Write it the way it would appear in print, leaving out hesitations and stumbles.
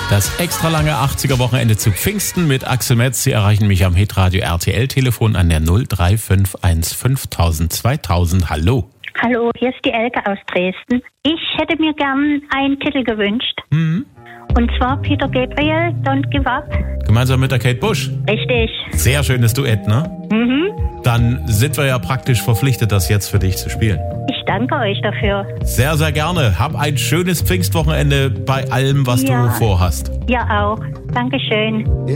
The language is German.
Das extra lange 80er-Wochenende zu Pfingsten mit Axel Metz. Sie erreichen mich am Hitradio RTL-Telefon an der 0351 5000 2000. Hallo. Hallo, hier ist die Elke aus Dresden. Ich hätte mir gern einen Titel gewünscht. Und zwar Peter Gabriel, Don't Give Up. Gemeinsam mit der Kate Bush. Richtig. Sehr schönes Duett, ne? Dann sind wir ja praktisch verpflichtet, das jetzt für dich zu spielen. Ich danke euch dafür. Sehr, sehr gerne. Hab ein schönes Pfingstwochenende bei allem, was du vorhast. Ja auch. Dankeschön.